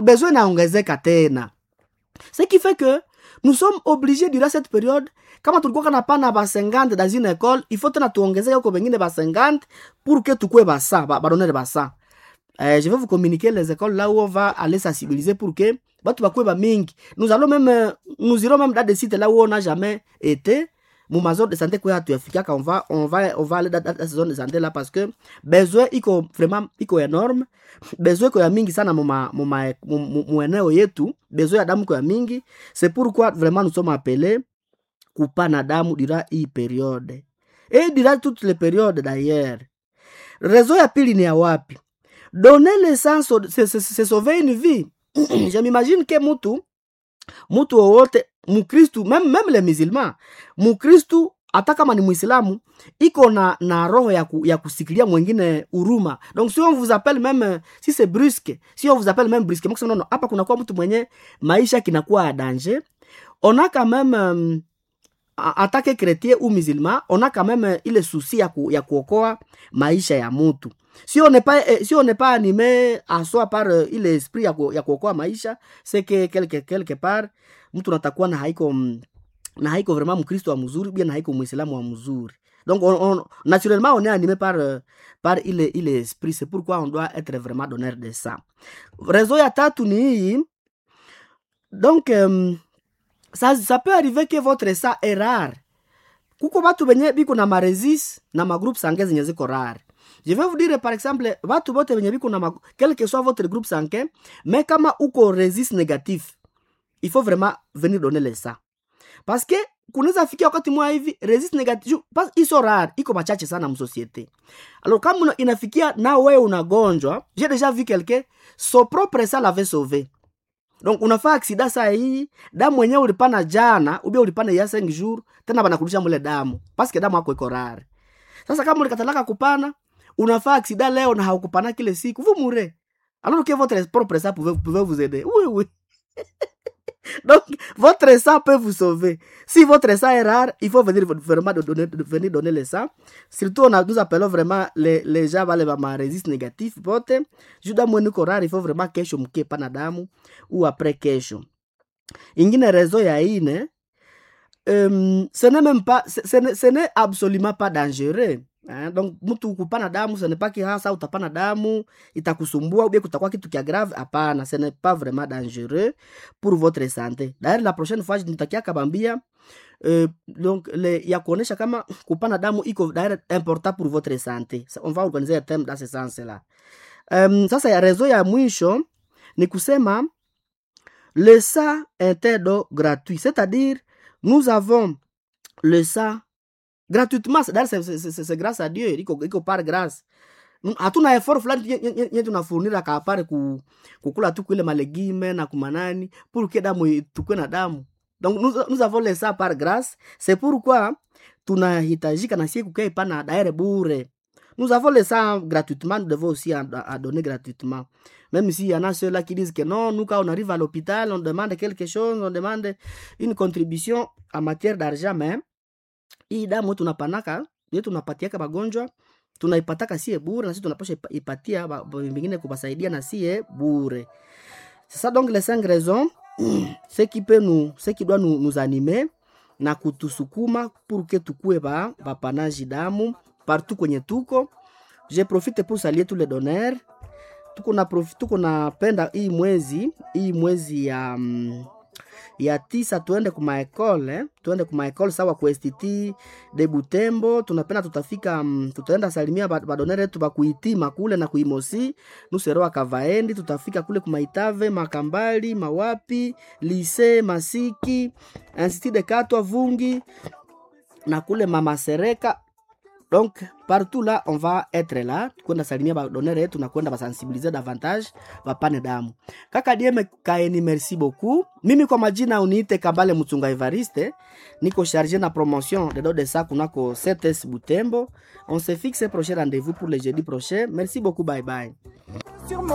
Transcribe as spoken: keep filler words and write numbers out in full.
besoin naongezeka tena. Ce qui fait que nous sommes obligés durant cette période, kama tulikuwa kanapana ba cinquante dans une école, il faut tena tuongezeke huko bengine ba cinquante pour que tukue ba cent, ba donner ba cent. Euh, je vais vous communiquer les écoles là où on va aller sensibiliser pour que batu bakue ba mingi. Nous allons même nous irons même dans des sites là où on n'a jamais été. Mon zone de santé quoi tu Africa on va on va on va aller dans cette zone de santé là parce que besoin iko vraiment iko énorme, besoin ko ya mingi sana moma moma mueneo yetu, besoin ya damu ko ya mingi. C'est pourquoi vraiment nous sommes appelés kupana damu durant hii période et durant toutes les périodes d'ailleurs. Raison ya pili ni ya wapi? Donner le sang c'est c'est sauver une vie. Je m'imagine que mutu mutu wote mukristu même même les musulmans mukristu hata kama ni muislamu iko na na roho ya, ku, ya kusikilia mwingine huruma. Donc si on vous appelle même si c'est brusque, si on vous appelle même brusque, mko non hapa kuna kwa mtu mwenye maisha kinakuwa à danger, on a quand même euh, attaque chrétien ou musulman, on a quand même ile souci ya, ku, ya kuokoa maisha ya mtu. Si on n'est pas si on n'est pas animé à soi par euh, il esprit ya ku, ya kuokoa maisha, c'est que quelque quelque part mtu natakuwa na haiko na haiko vraiment mkristo wa mzuri bien na haiko muislamu wa mzuri. Donc on, on naturellement on est animé par euh, par il il esprit, c'est pourquoi on doit être vraiment donneur de sang. Raison ya tatu ni hii. Donc euh, ça ça peut arriver que votre sang est rare. Kuko batu benye biko na maresis na ma groupe sanguin zenye ziko rare. Je vais vous dire par exemple batu bote benye biko na ma, quel que soit votre groupe sanguin, mais kama uko resist négatif, il faut vraiment venir donner le sang. Parce que kunaweza fikia wakati mwa hivi resist negative parce iso rare iko machache sana mu société. Alors kama inafikia na wewe unagonjwa, j'ai déjà vu quelqu'un son propre sang l'avait sauvé. Donc unafaa accident saa hii damu mwenyewe ulipana jana ube ulipana ya cinq jours tena banakurudisha mule damu parce que damu yako iko rare. Sasa kama ulikatalaka kupana unafaa accident leo na haukupana kile siku vous mourrez. Alors que votre propre sang pouvait, pouvait vous aider. Oui oui. Donc, votre sang peut vous sauver. Si votre sang est rare, il faut venir vraiment donner, venir donner le sang. Surtout, on a, nous appelons vraiment les, les gens qui ont un résist négatif. Je dois me rare, il faut vraiment que je me panadamu ou après kesho. Ingine raison ya ine, euh, ce n'est même pas, ce, ce n'est absolument pas dangereux. Hein? Donc mtu kupana damu ce n'est pas que hasa utapana damu itakusumbua ou bien kutakuwa kitu kia grave. Hapana, ce n'est pas vraiment dangereux pour votre santé. D'ailleurs la prochaine fois nitakia kabambia euh, donc le ya kuonesha kama kupana damu iko d'ailleurs important pour votre santé. On va organiser un thème dans ce sens là. Euh, sasa ya raison ya mwisho ni kusema le sang interdo gratuit, c'est-à-dire nous avons le sang gratuitement, c'est, c'est, c'est, c'est grâce à Dieu, iko iko par grâce. Hatuna effort fulani yetu tunafournira ka pare ku kukula tu kule malegime na kumanani pour que damu tukue na damu. Donc nous, nous avons le sang par grâce, c'est pourquoi tunahitajika na sie kukai pana daire bure. Nous avons le sang gratuitement, nous devons aussi à, à donner gratuitement. Même s'il y en a ceux-là qui disent que non, nous quand on arrive à l'hôpital, on demande quelque chose, on demande une contribution en matière d'argent, mais hii damu tunapanaka, yetu tunapatiaka bagonjwa, tunaipataka sie bure na sisi tunapaswa ipatia wengine kubasaidia na sie bure. C'est ça donc les cinq raisons ce qui peut nous ce qui doit nous, nous animer na kutusukuma pour que tukue ba bapanaji damu partout kwenye tuko. Je profite pour saluer tous les donneurs. Tuko na profite tuko na penda hii mwezi, hii mwezi ya um, ya tisa tuende kuma ekole, eh? Tuende kuma ekole sawa ku S T T de Butembo, tunapenda tutafika um, tutaenda salimia badonere tu bakuitima kule na kuimosi, nuseroa Kavaendi, tutafika kule kuma Itave, Makambali, Mawapi, Lycée, Masiki, Institut de Katwa Vungi na kule Mama Sereka. Donc partout là on va être là, kwenda salimia ba donner yetu na kwenda ba sensibiliser davantage bapane damu. Kaka Dieme Kaeni, merci beaucoup. Mimi kwa majina uniite Kabale Mutunga Evariste, niko chargé na promotion de do de ça kunako C T S Butembo. On se fixe prochain rendez-vous pour le jeudi prochain. Merci beaucoup, bye bye.